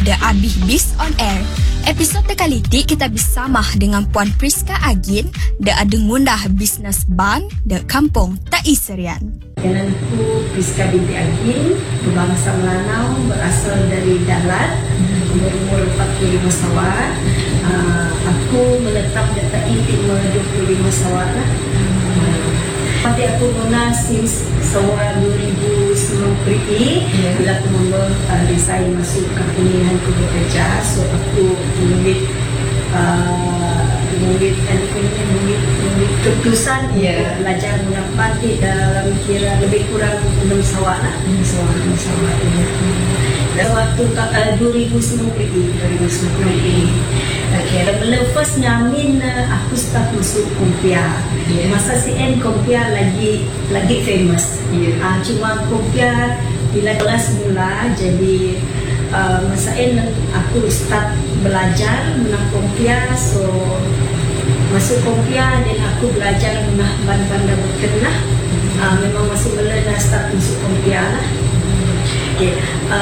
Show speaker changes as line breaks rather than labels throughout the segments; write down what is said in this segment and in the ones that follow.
The Abih Biz on Air. Episod kali ini kita bersama dengan Puan Priska Agin, The Adeng Mundah Bisnes Ban, The Kampung Tak Iserian.
Dengan aku Priska binti Agin, berbangsa Melanau, berasal dari Dalat, umur 45 sawat. Aku menetap dekat Timur 25 sawat lah. Pati aku guna since sawat 2010 pergi, bila aku resign masuk company yang aku bekerja. So aku mengambil keputusan untuk belajar menapati dalam kira lebih kurang 6 sawat lah. 6 sawat. Waktu 2010 pergi. Okay, bila first nyamin aku start masuk Kompia. Masa CN Kompia lagi famous. Cuma Kompia bila kelas mula, jadi masa CN aku start belajar menang Kompia. So masuk Kompia dan aku belajar menang banda berkenlah. Memang masih mula dah start masuk Kompia lah. Okay.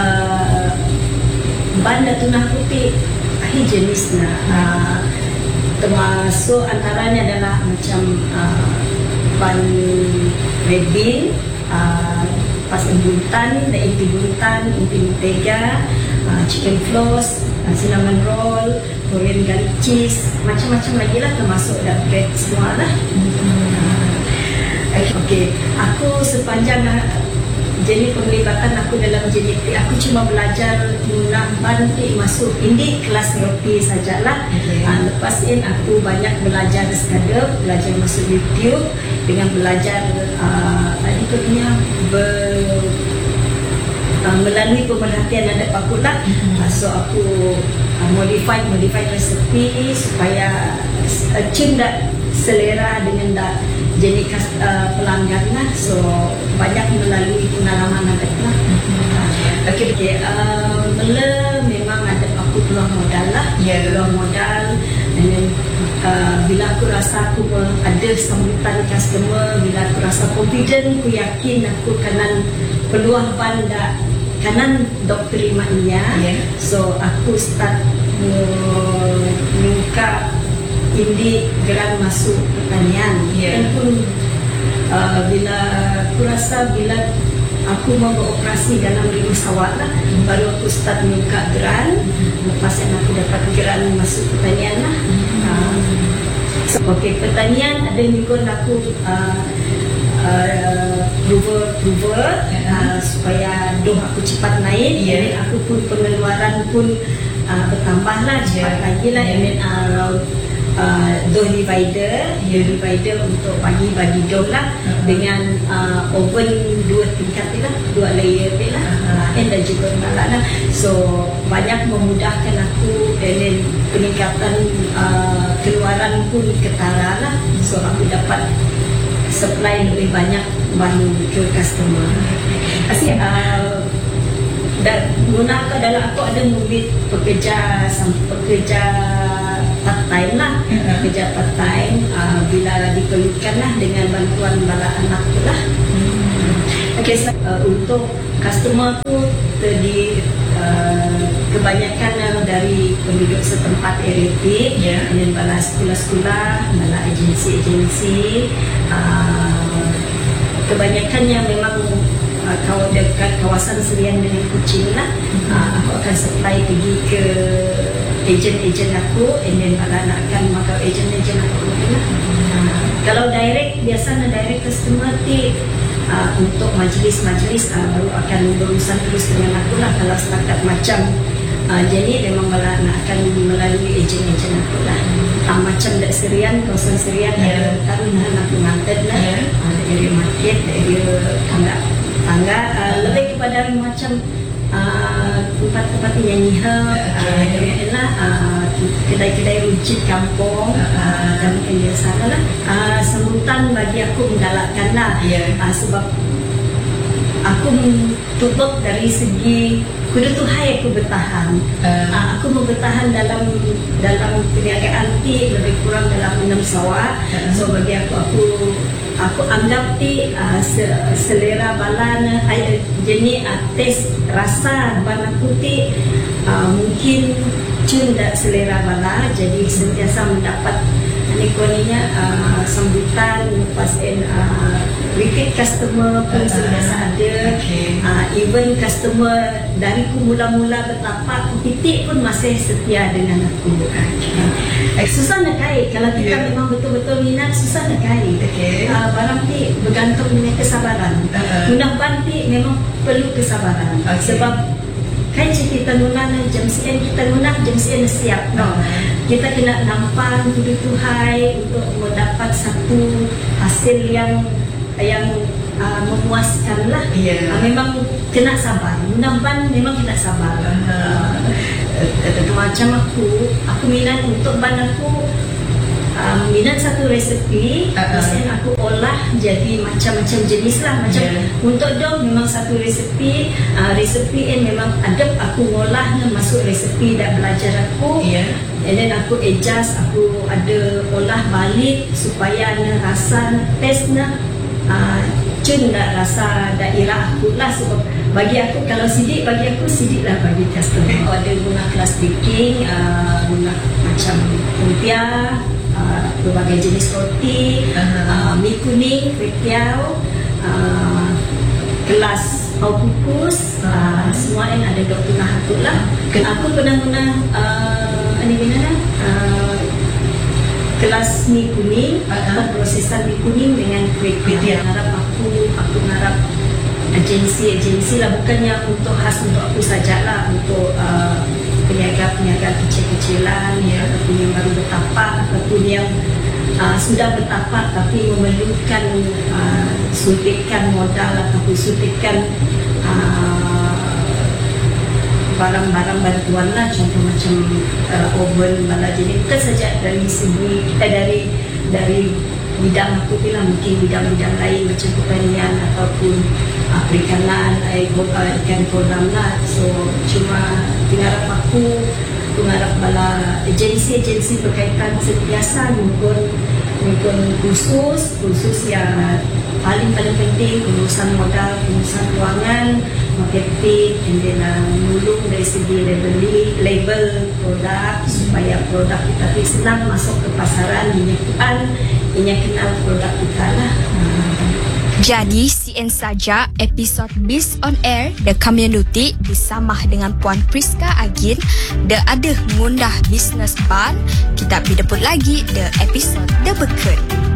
Banda tunah putih jenis termasuk antaranya adalah macam ban red bean, pasir buntan, inti buntan, inti mentega, chicken floss, cinnamon roll, Korean garlic cheese, macam-macam lagi lah, termasuk dan bread semua lah. Okay, aku sepanjang jadi penglibatan aku dalam JDT, aku cuma belajar guna banti masuk ini kelas roti sajalah. Lepas ini aku banyak belajar sekadar, belajar masuk YouTube dengan belajar melalui pemerhatian adat pakulah. So aku modify resepi supaya cinta selera dengan jadi pelanggan lah. So banyak melalui pengalaman adat lah. Okay. Mula memang ada aku peluang modal lah. Peluang modal. Dan bila aku rasa aku ada sambutan customer, bila aku rasa confident, aku yakin aku kanan peluang pada kanan doktor terima-nya. So aku start muka ini geran masuk pertanian. Dan pun bila aku rasa bila aku mau beroperasi dalam 5 sawat lah, baru aku start muka geran. Lepas yang aku dapat geran masuk pertanian lah. Okay, pertanian ada minggu aku prover supaya doh aku cepat naik. Dan aku pun pengeluaran pun bertambah lah, cepat lagi lah. Around dough divider untuk bagi dough lah, dengan oven 2 tingkat lah, 2 layer lah, dan juga malah lah. So banyak memudahkan aku, dan peningkatan keluaran pun ketara lah. So aku dapat supply lebih banyak bahan ke customer. Asyik dan gunakan dalam aku ada mobil pekerja part time lah, kerja part time bila diperlukan lah, dengan bantuan bala anak tu lah. Okay, untuk customer tu tadi kebanyakan dari penduduk setempat RT, dan bala sekolah-sekolah, bala agensi-agensi, kebanyakannya memang kalau dekat kawasan Serian dengan Kuching lah. Aku akan supply pergi ke ejen-ejen aku, dan kalau nak akan maka ejen-ejen aku lah. Kalau direct, biasanya direct customer untuk majlis-majlis baru akan berurusan terus dengan aku lah. Kalau setakat macam jadi memang malah nak akan melalui ejen-ejen aku lah. Macam dak Serian, kawasan Serian taruh nak mengantar lah, dari market, dari tangga, lebih kepada macam tempat-tempat nyanyi kedai-kedai runcit kampung, dan biasa lah. Sambutan bagi aku menggalakkan lah, sebab aku tutup dari segi kudu tu hai aku bertahan. Aku mau bertahan dalam perniagaan lebih kurang dalam 6 sawat. So bagi aku anggap selera balan jenis tes rasa bana putih mungkin mungkin cun tak selera bala, jadi sentiasa mendapat sambutan, lepas repeat customer pun sentiasa ada. Even customer dari ku mula-mula bertapak ku titik pun masih setia dengan aku. Susah nak kait kalau kita memang betul-betul minat, susah nak kait. Barang ni bergantung dengan kesabaran. Guna bantik memang perlu kesabaran. Sebab kan kita guna jam sekian kita guna jam sekian siap. Kita kena nampak tuhai untuk mendapat satu hasil yang memuaskan lah. Memang kena sabar. Guna memang kena sabar. Macam aku minat untuk ban aku minat satu resepi, kemudian aku olah jadi macam-macam jenis lah. Macam untuk dog memang satu resepi, resepi memang adab aku ngolah masuk resepi dan belajar aku. And then aku adjust, aku ada olah balik supaya rasa test cun nak rasa daerah aku lah. Sebab bagi aku kalau sidik, bagi aku sidik lah bagi customer. Ada guna kelas baking, guna macam lumpia, berbagai jenis roti, mie kuning, kwetiau, kelas au kukus, semua yang ada dok tengah tu lah. Aku pernah guna kelas mie kuning, prosesan mie kuning dengan kwetiau. Aku harap agensi lah, bukannya untuk khas untuk aku sajalah, untuk peniaga-peniaga kecil-kecilan ataupun yang baru bertapak ataupun yang sudah bertapak tapi memerlukan suntikan modal ataupun suntikan barang-barang bantuan lah, contoh macam oven bala. Jadi bukan saja dari segi dari bidang aku bilang, mungkin bidang-bidang lain macam pertanian ataupun perikanan, ikan kolam lah. So cuma tinggalap aku mengharap bala agensi-agensi berkaitan sentiasa mungkin khusus yang paling penting, urusan modal, urusan kewangan, marketing, and then menulung dari segi label produk supaya produk kita senang masuk ke pasaran, ini kenal produk kita lah.
Jadi, CN saja episod Biz on Air The Community bersama dengan Puan Priska Agin The ada ngundah bisnes ban. Kita pergi dapur lagi The episod The Beken.